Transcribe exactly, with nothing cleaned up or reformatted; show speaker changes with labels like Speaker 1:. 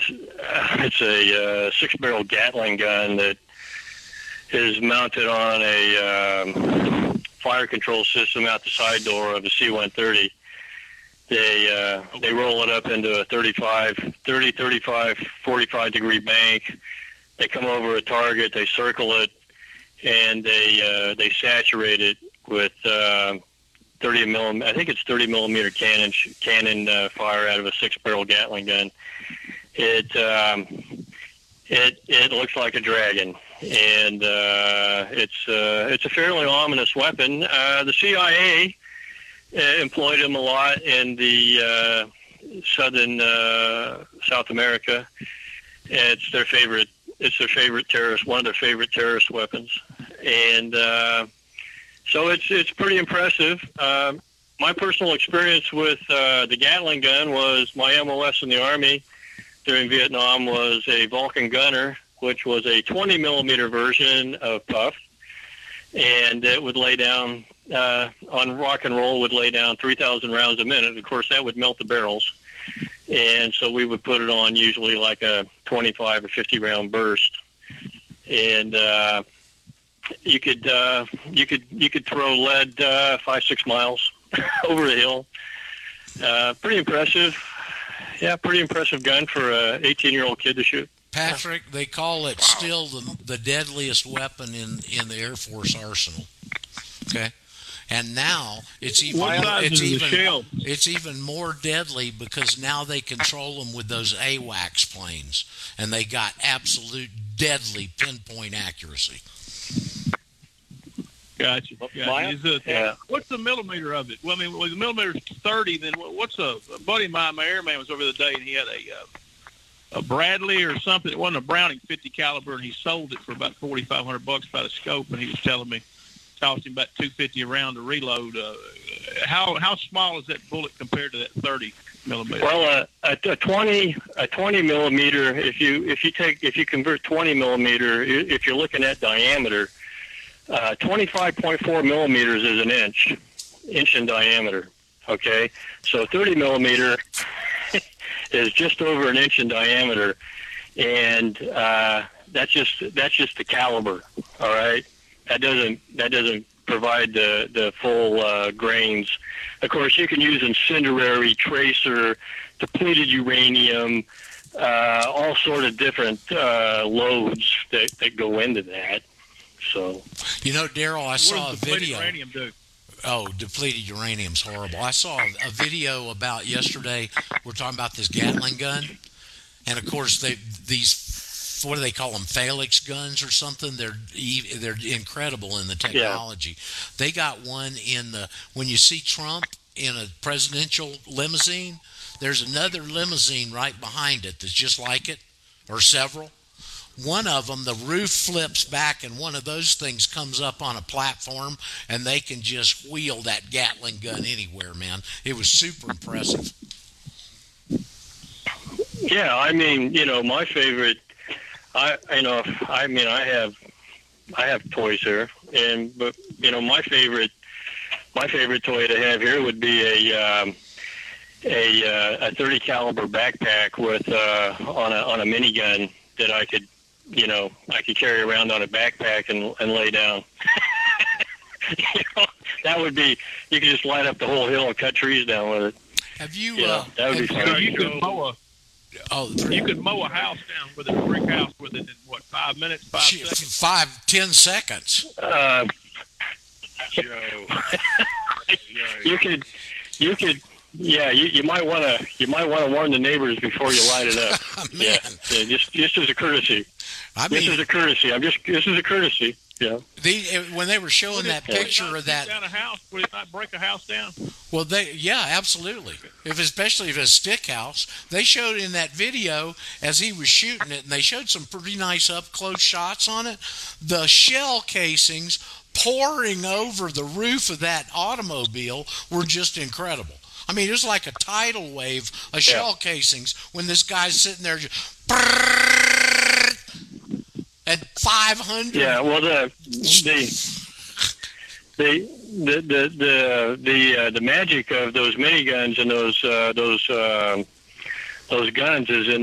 Speaker 1: it's a uh, six-barrel Gatling gun that is mounted on a um, fire control system out the side door of a C one thirty. They uh, they roll it up into a thirty-five, thirty, thirty-five, forty-five degree bank. They come over a target, they circle it, and they uh, they saturate it with uh, thirty millimeter. I think it's thirty millimeter cannon cannon uh, fire out of a six-barrel Gatling gun. It um, it it looks like a dragon, and uh, it's uh, it's a fairly ominous weapon. Uh, the C I A uh, employed them a lot in the uh, southern uh, South America. It's their favorite. It's their favorite terrorist. One of their favorite terrorist weapons, and uh, so it's it's pretty impressive. Uh, my personal experience with uh, the Gatling gun was my M O S in the Army during Vietnam was a Vulcan Gunner, which was a twenty millimeter version of Puff, and it would lay down uh, on rock and roll would lay down three thousand rounds a minute. Of course, that would melt the barrels, and so we would put it on usually like a twenty-five or fifty round burst, and uh, you could uh, you could you could throw lead uh, five six miles over a hill. Uh, pretty impressive. Yeah, pretty impressive gun for a eighteen-year-old kid to shoot.
Speaker 2: Patrick, they call it still the, the deadliest weapon in, in the Air Force arsenal. Okay, and now it's even
Speaker 3: What size
Speaker 2: it's
Speaker 3: is the
Speaker 2: even
Speaker 3: shell?
Speaker 2: it's even more deadly because now they control them with those AWACS planes, and they got absolute deadly pinpoint accuracy.
Speaker 3: Gotcha. gotcha.
Speaker 1: Maya?
Speaker 3: Is it,
Speaker 1: Yeah.
Speaker 3: What's the millimeter of it? Well, I mean, was the millimeter thirty? Then what- what's a, a buddy of mine, my airman, was over the other day, and he had a uh, a Bradley or something. It wasn't a Browning fifty caliber, and he sold it for about forty five hundred bucks by the scope. And he was telling me, cost him about two fifty a round to reload. Uh, how how small is that bullet compared to that thirty millimeter?
Speaker 1: Well, uh, a, a twenty a twenty millimeter. If you if you take if you convert twenty millimeter, i- if you're looking at diameter, uh, twenty-five point four millimeters is an inch, inch in diameter. Okay, so thirty millimeter is just over an inch in diameter, and uh, that's just that's just the caliber. All right, that doesn't that doesn't provide the the full uh, grains. Of course, you can use incendiary, tracer, depleted uranium, uh, all sort of different uh, loads that, that go into that. So,
Speaker 2: You know, Daryl, I
Speaker 3: what
Speaker 2: saw a
Speaker 3: does depleted
Speaker 2: video.
Speaker 3: uranium do?
Speaker 2: Oh, depleted uranium's horrible. I saw a video about yesterday. We're talking about this Gatling gun, and of course, they these what do they call them? Phalanx guns or something? They're e- they're incredible in the technology. They got one in the when you see Trump in a presidential limousine. There's another limousine right behind it that's just like it, or several. One of them, the roof flips back, and one of those things comes up on a platform, and they can just wheel that Gatling gun anywhere, man. It was super impressive.
Speaker 1: yeah, I mean, you know, my favorite. I you know, I mean, I have I have toys here, and but you know, my favorite my favorite toy to have here would be a um, a uh, a thirty caliber backpack with uh, on a on a minigun that I could. You know, I could carry around on a backpack and and lay down. you know, that would be. You could just light up the whole hill and cut trees down with it.
Speaker 2: Have you?
Speaker 1: Yeah,
Speaker 2: uh,
Speaker 1: that would be
Speaker 2: have
Speaker 1: fun.
Speaker 3: So you could mow a
Speaker 2: Oh,
Speaker 3: you could mow a house down with a brick house with it in what five minutes, five
Speaker 2: shit,
Speaker 3: seconds.
Speaker 2: five, ten seconds.
Speaker 1: Uh,
Speaker 3: Joe.
Speaker 1: you could, you could. Yeah, you, you might want to. You might want to warn the neighbors before you light it up.
Speaker 2: Man,
Speaker 1: yeah, yeah, just just as a courtesy.
Speaker 2: I
Speaker 1: This
Speaker 2: mean,
Speaker 1: is a courtesy. I'm just. This is a courtesy. Yeah.
Speaker 2: the, when they were showing that
Speaker 3: Would it
Speaker 2: picture
Speaker 3: not
Speaker 2: of that,
Speaker 3: shoot down a house? Would it not break a house down?
Speaker 2: well, they, yeah, absolutely. If especially if it's a stick house, they showed in that video as he was shooting it, and they showed some pretty nice up close shots on it. The shell casings pouring over the roof of that automobile were just incredible. I mean, it was like a tidal wave of shell casings when this guy's sitting there just at five hundred.
Speaker 1: Yeah. Well, the the the the the the the, uh, the magic of those miniguns and those uh, those uh, those guns is in